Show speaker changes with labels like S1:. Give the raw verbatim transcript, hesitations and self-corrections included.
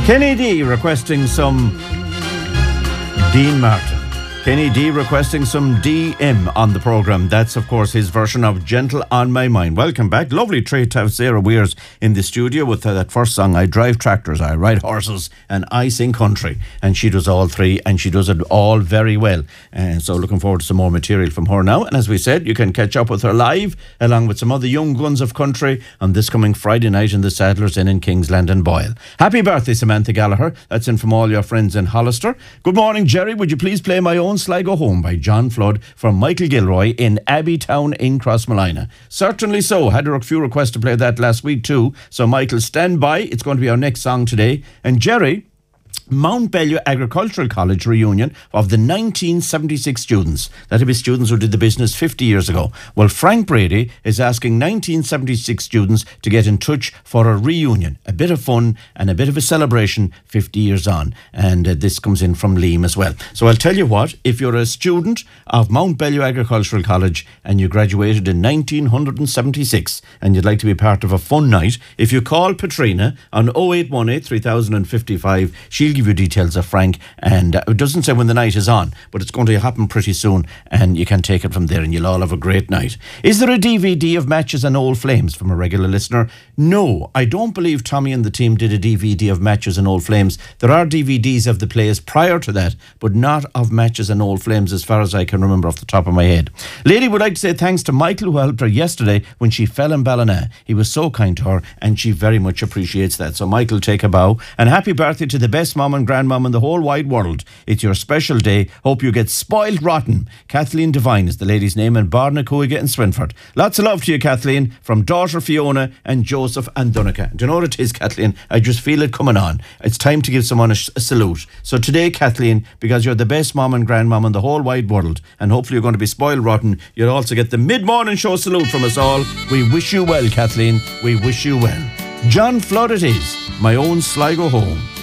S1: Kenny D requesting some Dean Martin. Kenny D requesting some D M on the programme. That's, of course, his version of Gentle on My Mind. Welcome back. Lovely treat to have Sarah Weirs in the studio with uh, that first song, I Drive Tractors, I Ride Horses, and I Sing Country. And she does all three, and she does it all very well. And so looking forward to some more material from her now. And as we said, you can catch up with her live, along with some other young guns of country, on this coming Friday night in the Saddlers Inn in Kingsland and Boyle. Happy birthday, Samantha Gallagher. That's in from all your friends in Hollister. Good morning, Jerry. Would you please play My Own Sligo Home by John Flood from Michael Gilroy in Abbeytown in Crossmolina? Certainly so. Had a few requests to play that last week too. So Michael, stand by. It's going to be our next song today. And Jerry, Mount Bellew Agricultural College reunion of the nineteen seventy-six students. That'll be students who did the business fifty years ago. Well, Frank Brady is asking nineteen seventy-six students to get in touch for a reunion. A bit of fun and a bit of a celebration fifty years on. And uh, this comes in from Liam as well. So I'll tell you what, if you're a student of Mount Bellew Agricultural College and you graduated in nineteen seventy-six and you'd like to be part of a fun night, if you call Patrina on oh eight one eight, three thousand fifty-five, she'll give you details of Frank, and uh, it doesn't say when the night is on, but it's going to happen pretty soon, and you can take it from there and you'll all have a great night. Is there a D V D of Matches and Old Flames from a regular listener? No, I don't believe Tommy and the team did a D V D of Matches and Old Flames. There are D V Ds of the plays prior to that, but not of Matches and Old Flames as far as I can remember off the top of my head. Lady would like to say thanks to Michael who helped her yesterday when she fell in Ballina. He was so kind to her and she very much appreciates that. So Michael, take a bow, and happy birthday to the best mum and grandmum in the whole wide world. It's your special day. Hope you get spoiled rotten. Kathleen Devine is the lady's name in Barnacuiga in Swinford. Lots of love to you, Kathleen, from daughter Fiona and Joseph and Donica. Do you know what it is, Kathleen? I just feel it coming on. It's time to give someone a, sh- a salute. So today, Kathleen, because you're the best mum and grandmum in the whole wide world, and hopefully you're going to be spoiled rotten, you'll also get the mid-morning show salute from us all. We wish you well, Kathleen. We wish you well. John Flood it is, My Own Sligo Home.